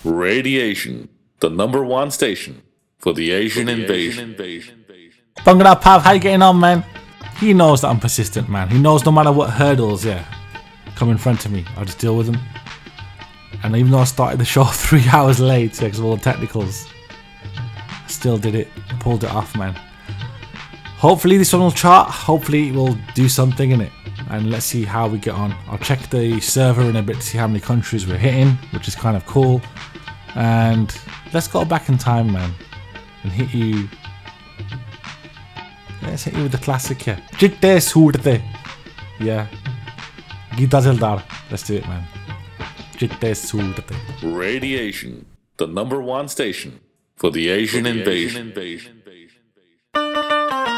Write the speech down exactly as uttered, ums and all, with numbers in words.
Radiation, the number one station for the Asian invasion. Bhangra Pav, how you getting on, man? He knows that I'm persistent, man. He knows no matter what hurdles, yeah, come in front of me, I'll just deal with them. And even though I started the show three hours late because of all the technicals, I still did it, pulled it off, man. Hopefully this one will chart. Hopefully we'll do something in it. And let's see how we get on. I'll check the server in a bit to see how many countries we're hitting, which is kind of cool. And let's go back in time, man, and hit you. Let's hit you with the classic here. Chitte Soorte. Yeah. Geeta Zildar. Let's do it, man. Chitte Soorte. Radiation, the number one station for the Asian invasion.